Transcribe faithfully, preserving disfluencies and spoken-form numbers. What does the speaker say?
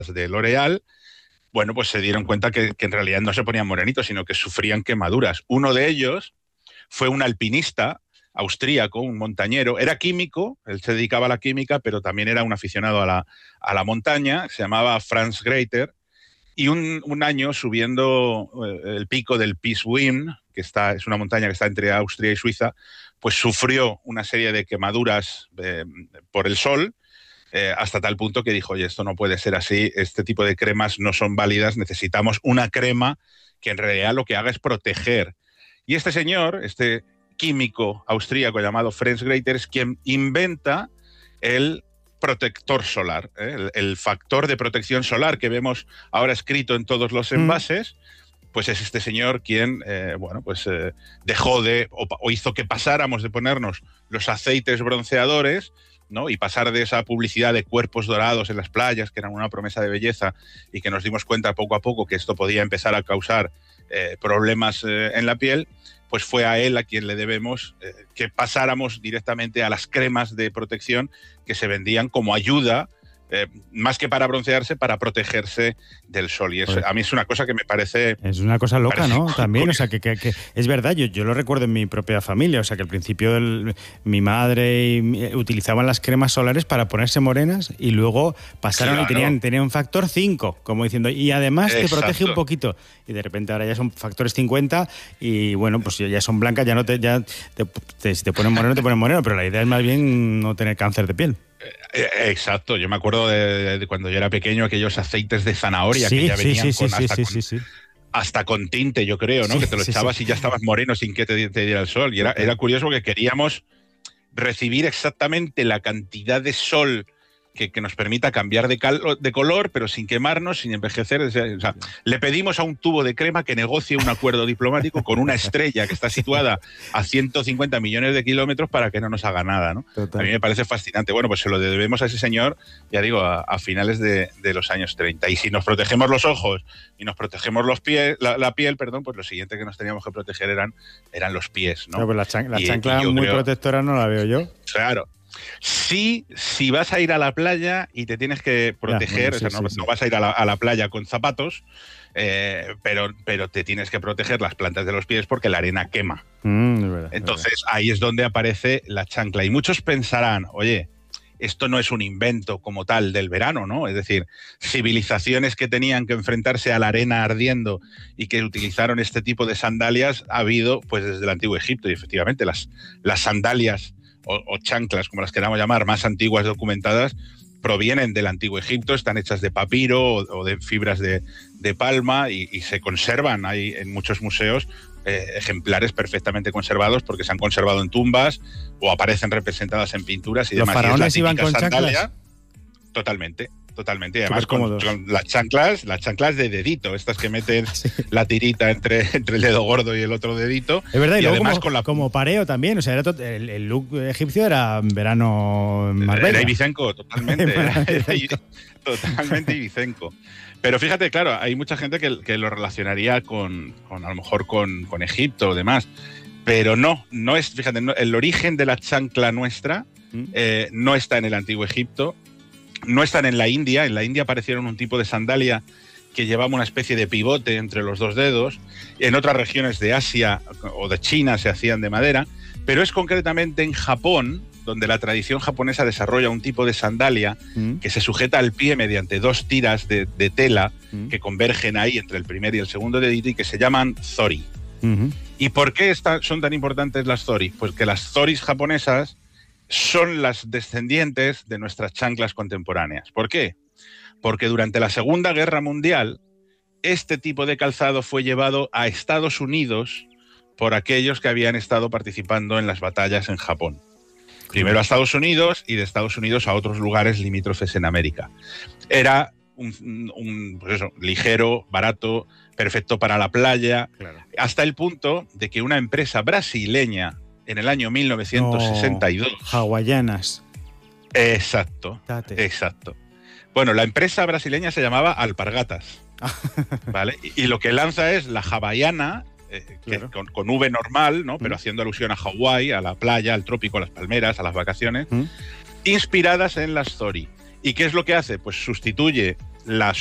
de L'Oréal, bueno, pues se dieron cuenta que, que en realidad no se ponían morenitos, sino que sufrían quemaduras. Uno de ellos fue un alpinista austríaco, un montañero, era químico, él se dedicaba a la química, pero también era un aficionado a la, a la montaña, se llamaba Franz Greiter, y un, un año subiendo el pico del Pieswin, que está, es una montaña que está entre Austria y Suiza, pues sufrió una serie de quemaduras eh, por el sol, eh, hasta tal punto que dijo, oye, esto no puede ser así, este tipo de cremas no son válidas, necesitamos una crema que en realidad lo que haga es proteger. Y este señor, este químico austríaco llamado Franz Greiter, es quien inventa el protector solar, ¿eh? el, el factor de protección solar que vemos ahora escrito en todos los envases, mm. pues es este señor quien eh, bueno, pues, eh, dejó de, o, o hizo que pasáramos de ponernos los aceites bronceadores, ¿no? Y pasar de esa publicidad de cuerpos dorados en las playas, que eran una promesa de belleza, y que nos dimos cuenta poco a poco que esto podía empezar a causar eh, problemas eh, en la piel, pues fue a él a quien le debemos eh, que pasáramos directamente a las cremas de protección que se vendían como ayuda, eh, más que para broncearse, para protegerse del sol. Y eso, pues, a mí es una cosa que me parece... Es una cosa loca, ¿no? También, o sea, que, que, que es verdad, yo, yo lo recuerdo en mi propia familia, o sea, que al principio el, mi madre y mi, utilizaban las cremas solares para ponerse morenas y luego pasaron claro. y tenían, tenían un factor cinco, como diciendo, y además Exacto. te protege un poquito. Y de repente ahora ya son factores cincuenta y bueno, pues ya son blancas, ya no te... Ya te, te, si te ponen moreno, te ponen moreno, pero la idea es más bien no tener cáncer de piel. Exacto, yo me acuerdo de, de cuando yo era pequeño, aquellos aceites de zanahoria sí, que ya venían sí, sí, con, sí, hasta, sí, con, sí, sí. hasta con tinte, yo creo, ¿no? Sí, que te lo sí, echabas sí. y ya estabas moreno sin que te, te diera el sol. Y era, era curioso porque queríamos recibir exactamente la cantidad de sol que, que nos permita cambiar de, cal, de color, pero sin quemarnos, sin envejecer. O sea, le pedimos a un tubo de crema que negocie un acuerdo diplomático con una estrella que está situada a ciento cincuenta millones de kilómetros para que no nos haga nada, ¿no? Total. A mí me parece fascinante. Bueno, pues se lo debemos a ese señor, ya digo, a, a finales de, de los años treinta. Y si nos protegemos los ojos y nos protegemos los pies, la, la piel, perdón, pues lo siguiente que nos teníamos que proteger eran, eran los pies, ¿no? No, pues la, chan la y, chancla y muy creo, protectora no la veo yo. Claro. Sí, si vas a ir a la playa y te tienes que proteger, ya, bueno, sí, o sea, no, sí, no sí. vas a ir a la, a la playa con zapatos, eh, pero, pero te tienes que proteger las plantas de los pies porque la arena quema. Mm, es verdad, Entonces es verdad. ahí es donde aparece la chancla. Y muchos pensarán, oye, esto no es un invento como tal del verano, ¿no? Es decir, civilizaciones que tenían que enfrentarse a la arena ardiendo y que utilizaron este tipo de sandalias ha habido pues desde el Antiguo Egipto. Y efectivamente las, las sandalias O, o chanclas, como las queramos llamar, más antiguas documentadas, provienen del Antiguo Egipto, están hechas de papiro o, o de fibras de, de palma y, y se conservan. Hay en muchos museos eh, ejemplares perfectamente conservados porque se han conservado en tumbas o aparecen representadas en pinturas y ¿Los demás. faraones y es la iban con sandalia, chanclas? Totalmente. Totalmente, y además con, con las chanclas, las chanclas de dedito, estas que meten sí. la tirita entre, entre el dedo gordo y el otro dedito. Es verdad, y, y luego además como, con la... como pareo también, o sea, era el, el look egipcio era verano en Marbella. Era ibicenco, totalmente, era, era, totalmente ibicenco. Pero fíjate, claro, hay mucha gente que, que lo relacionaría con, con, a lo mejor con, con Egipto o demás, pero no, no es, fíjate, no, el origen de la chancla nuestra ¿Mm? eh, no está en el Antiguo Egipto. No están en la India. En la India aparecieron un tipo de sandalia que llevaba una especie de pivote entre los dos dedos. En otras regiones de Asia o de China se hacían de madera, pero es concretamente en Japón donde la tradición japonesa desarrolla un tipo de sandalia mm. que se sujeta al pie mediante dos tiras de, de tela mm. que convergen ahí entre el primer y el segundo dedito y que se llaman zori. Mm-hmm. ¿Y por qué está, son tan importantes las zori? Pues que las zoris japonesas son las descendientes de nuestras chanclas contemporáneas. ¿Por qué? Porque durante la Segunda Guerra Mundial este tipo de calzado fue llevado a Estados Unidos por aquellos que habían estado participando en las batallas en Japón. Primero a Estados Unidos y de Estados Unidos a otros lugares limítrofes en América. Era un, un pues eso, ligero, barato, perfecto para la playa, claro. Hasta el punto de que una empresa brasileña en el año mil novecientos sesenta y dos. No, hawaianas. Exacto, Tate. exacto. Bueno, la empresa brasileña se llamaba Alpargatas, ¿vale? Y, y lo que lanza es la hawaiana, eh, claro. que, con, con V normal, ¿no? Pero mm. haciendo alusión a Hawái, a la playa, al trópico, a las palmeras, a las vacaciones, mm. inspiradas en las zori. ¿Y qué es lo que hace? Pues sustituye la